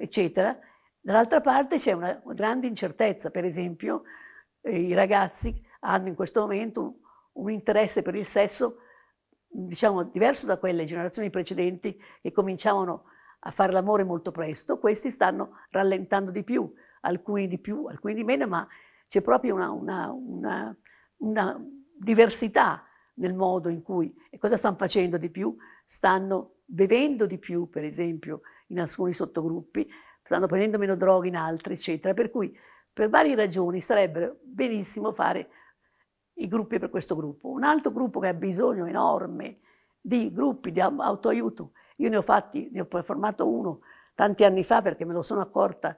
eccetera. Dall'altra parte c'è una grande incertezza, per esempio i ragazzi hanno in questo momento un interesse per il sesso, diciamo, diverso da quelle generazioni precedenti che cominciavano a fare l'amore molto presto. Questi stanno rallentando di più, alcuni di meno, ma c'è proprio una diversità nel modo in cui, e cosa stanno facendo di più? Stanno bevendo di più, per esempio, in alcuni sottogruppi, stanno prendendo meno droghe in altri, eccetera. Per cui, per varie ragioni, sarebbe benissimo fare i gruppi per questo gruppo. Un altro gruppo che ha bisogno enorme di gruppi di autoaiuto, io ne ho formato uno tanti anni fa perché me lo sono accorta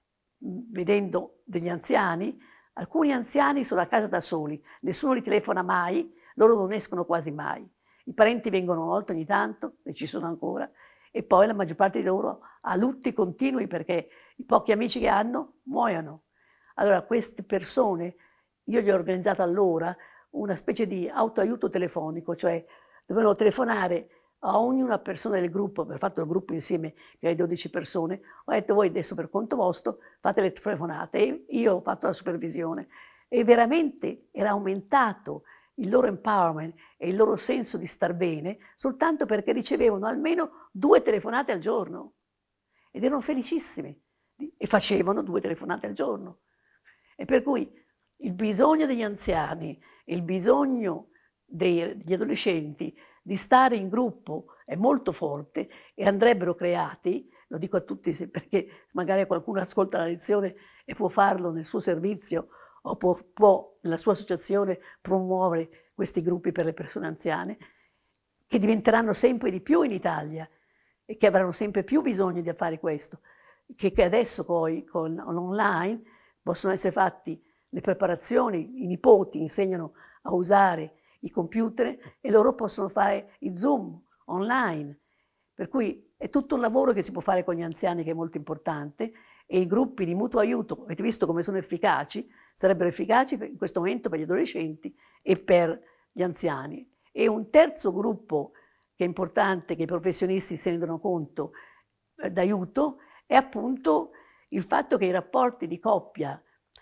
vedendo degli anziani. Alcuni anziani sono a casa da soli, nessuno li telefona mai, loro non escono quasi mai. I parenti vengono una volta ogni tanto, e ci sono ancora, e poi la maggior parte di loro ha lutti continui perché i pochi amici che hanno muoiono. Allora queste persone, io gli ho organizzato allora una specie di autoaiuto telefonico, cioè dovevano telefonare a ognuna persona del gruppo, abbiamo fatto il gruppo insieme, che era 12 persone, ho detto voi adesso per conto vostro fate le telefonate, e io ho fatto la supervisione e veramente era aumentato il loro empowerment e il loro senso di star bene soltanto perché ricevevano almeno 2 telefonate al giorno ed erano felicissimi e facevano 2 telefonate al giorno. E per cui il bisogno degli anziani e il bisogno degli adolescenti di stare in gruppo è molto forte e andrebbero creati, lo dico a tutti perché magari qualcuno ascolta la lezione e può farlo nel suo servizio o può nella sua associazione promuovere questi gruppi per le persone anziane, che diventeranno sempre di più in Italia e che avranno sempre più bisogno di fare questo, che adesso poi con l'online possono essere fatti le preparazioni, i nipoti insegnano a usare i computer e loro possono fare i Zoom online, per cui è tutto un lavoro che si può fare con gli anziani che è molto importante e i gruppi di mutuo aiuto, avete visto come sono efficaci, sarebbero efficaci in questo momento per gli adolescenti e per gli anziani. E un terzo gruppo che è importante, che i professionisti si rendono conto d'aiuto, è appunto il fatto che i rapporti di coppia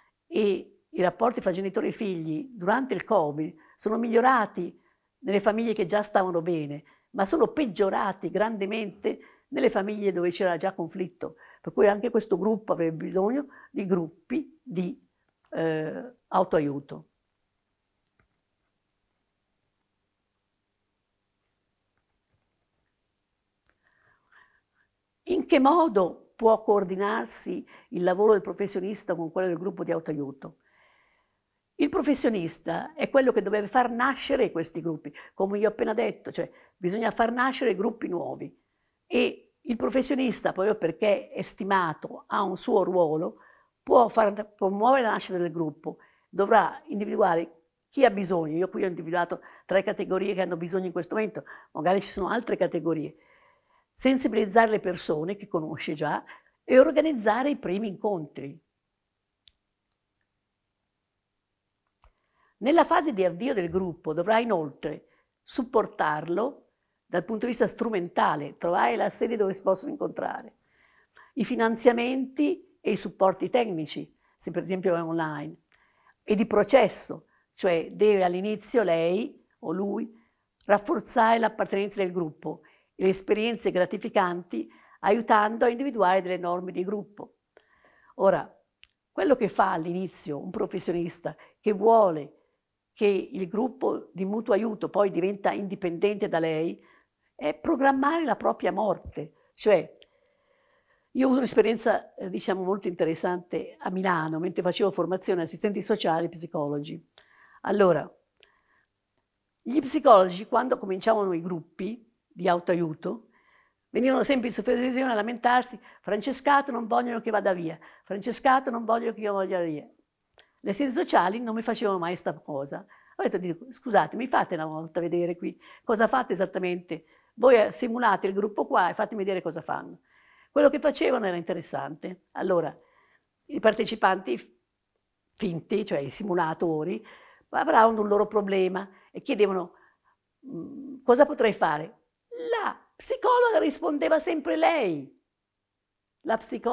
e i rapporti fra genitori e figli durante il Covid sono migliorati nelle famiglie che già stavano bene, ma sono peggiorati grandemente nelle famiglie dove c'era già conflitto. Per cui anche questo gruppo avrebbe bisogno di gruppi di autoaiuto. In che modo può coordinarsi il lavoro del professionista con quello del gruppo di autoaiuto? Il professionista è quello che deve far nascere questi gruppi, come io ho appena detto, cioè bisogna far nascere gruppi nuovi e il professionista, proprio perché è stimato, ha un suo ruolo, può promuovere la nascita del gruppo, dovrà individuare chi ha bisogno. Io qui ho individuato 3 categorie che hanno bisogno in questo momento, magari ci sono altre categorie. Sensibilizzare le persone che conosce già e organizzare i primi incontri. Nella fase di avvio del gruppo dovrà inoltre supportarlo dal punto di vista strumentale, trovare la sede dove si possono incontrare, i finanziamenti e i supporti tecnici, se per esempio è online, e di processo, cioè deve all'inizio lei o lui rafforzare l'appartenenza del gruppo e le esperienze gratificanti aiutando a individuare delle norme di gruppo. Ora, quello che fa all'inizio un professionista che vuole che il gruppo di mutuo aiuto poi diventa indipendente da lei è programmare la propria morte. Cioè, io ho avuto un'esperienza, diciamo, molto interessante a Milano, mentre facevo formazione assistenti sociali e psicologi. Allora, gli psicologi, quando cominciavano i gruppi di autoaiuto, venivano sempre in supervisione a lamentarsi: Francescato non vogliono che vada via, Francescato non vogliono che io vada via. Le assistenti sociali non mi facevano mai questa cosa. Ho detto, scusate, mi fate una volta vedere qui cosa fate esattamente? Voi simulate il gruppo qua e fatemi vedere cosa fanno. Quello che facevano era interessante. Allora, i partecipanti finti, cioè i simulatori, avranno un loro problema e chiedevano cosa potrei fare. La psicologa rispondeva sempre lei. La psicologa